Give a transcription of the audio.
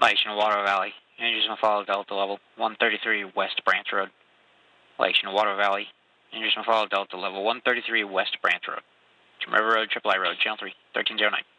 Lake Shenandoah Valley. Engines will follow Delta level 133 West Branch Road. Lake Shenandoah Valley. Engines will follow Delta level 133 West Branch Road. Jim River Road, Triple I Road, Channel 3, 1309.